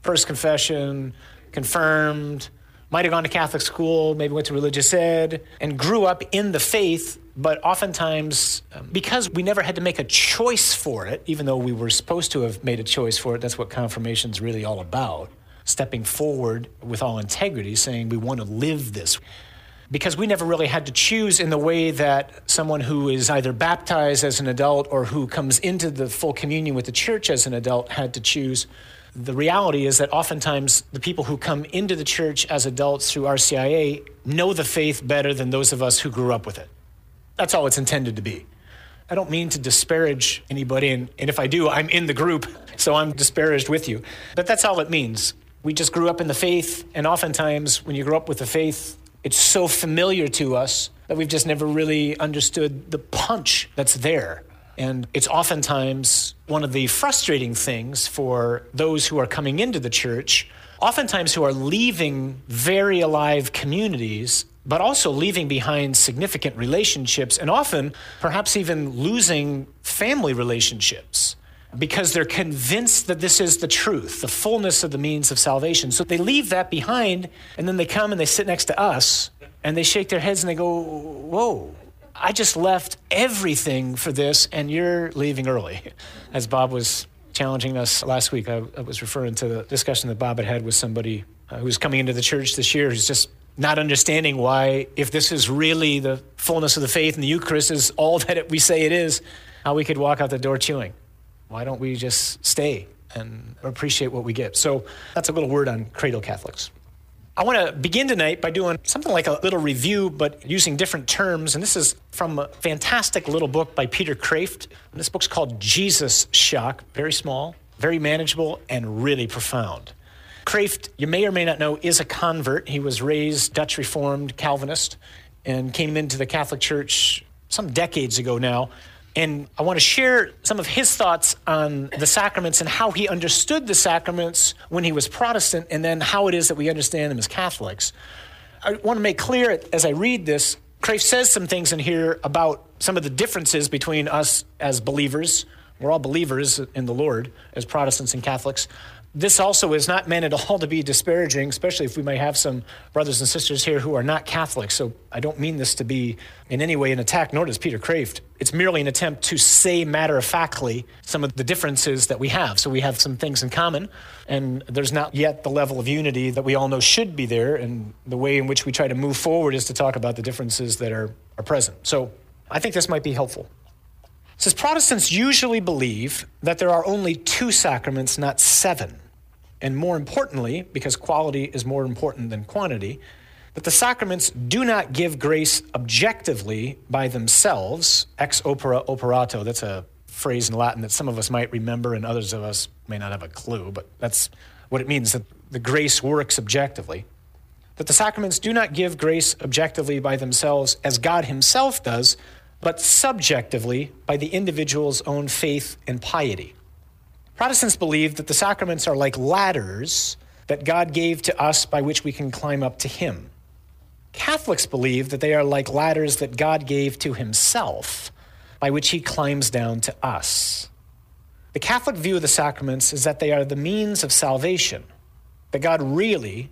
First confession, confirmed, might have gone to Catholic school, maybe went to religious ed, and grew up in the faith, but oftentimes, because we never had to make a choice for it, even though we were supposed to have made a choice for it, that's what confirmation's really all about, stepping forward with all integrity, saying we want to live this. Because we never really had to choose in the way that someone who is either baptized as an adult or who comes into the full communion with the church as an adult had to choose. The reality is that oftentimes the people who come into the church as adults through RCIA know the faith better than those of us who grew up with it. That's all it's intended to be. I don't mean to disparage anybody, and if I do, I'm in the group, so I'm disparaged with you. But that's all it means. We just grew up in the faith, and oftentimes when you grow up with the faith, it's so familiar to us that we've just never really understood the punch that's there. And it's oftentimes one of the frustrating things for those who are coming into the church, oftentimes who are leaving very alive communities, but also leaving behind significant relationships, and often perhaps even losing family relationships because they're convinced that this is the truth, the fullness of the means of salvation. So they leave that behind, and then they come and they sit next to us, and they shake their heads and they go, whoa, I just left everything for this, and you're leaving early. As Bob was challenging us last week, I was referring to the discussion that Bob had with somebody who's coming into the church this year who's just not understanding why, if this is really the fullness of the faith and the Eucharist is all that we say it is, how we could walk out the door chewing. Why don't we just stay and appreciate what we get? So that's a little word on cradle Catholics. I want to begin tonight by doing something like a little review, but using different terms. And this is from a fantastic little book by Peter Kreeft. And this book's called Jesus Shock. Very small, very manageable, and really profound. Kreeft, you may or may not know, is a convert. He was raised Dutch Reformed Calvinist and came into the Catholic Church some decades ago now. And I want to share some of his thoughts on the sacraments and how he understood the sacraments when he was Protestant, and then how it is that we understand them as Catholics. I want to make clear as I read this, Kreeft says some things in here about some of the differences between us as believers. We're all believers in the Lord as Protestants and Catholics. This also is not meant at all to be disparaging, especially if we may have some brothers and sisters here who are not Catholic. So I don't mean this to be in any way an attack, nor does Peter Kreeft. It's merely an attempt to say matter-of-factly some of the differences that we have. So we have some things in common, and there's not yet the level of unity that we all know should be there. And the way in which we try to move forward is to talk about the differences that are present. So I think this might be helpful. It says, Protestants usually believe that there are only 2 sacraments, not 7. And more importantly, because quality is more important than quantity, that the sacraments do not give grace objectively by themselves, ex opere operato. That's a phrase in Latin that some of us might remember and others of us may not have a clue, but that's what it means, that the grace works objectively. That the sacraments do not give grace objectively by themselves as God himself does, but subjectively by the individual's own faith and piety. Protestants believe that the sacraments are like ladders that God gave to us by which we can climb up to him. Catholics believe that they are like ladders that God gave to himself by which he climbs down to us. The Catholic view of the sacraments is that they are the means of salvation, that God really,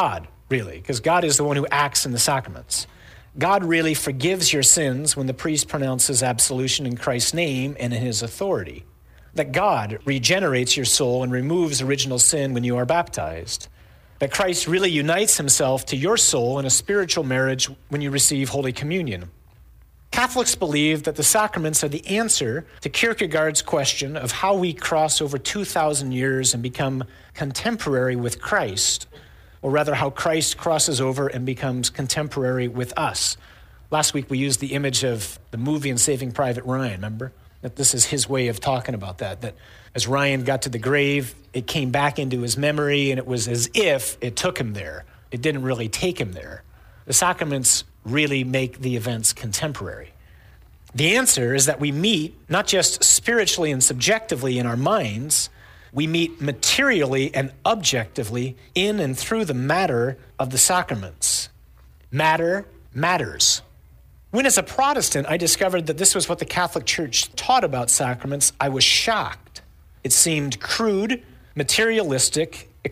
because God is the one who acts in the sacraments. God really forgives your sins when the priest pronounces absolution in Christ's name and in his authority. That God regenerates your soul and removes original sin when you are baptized. That Christ really unites himself to your soul in a spiritual marriage when you receive Holy Communion. Catholics believe that the sacraments are the answer to Kierkegaard's question of how we cross over 2,000 years and become contemporary with Christ, or rather how Christ crosses over and becomes contemporary with us. Last week we used the image of the movie in Saving Private Ryan, remember? That this is his way of talking about that as Ryan got to the grave, it came back into his memory, and it was as if it took him there. It didn't really take him there. The sacraments really make the events contemporary. The answer is that we meet, not just spiritually and subjectively in our minds, we meet materially and objectively in and through the matter of the sacraments. Matter matters. When as a Protestant, I discovered that this was what the Catholic Church taught about sacraments, I was shocked. It seemed crude, materialistic,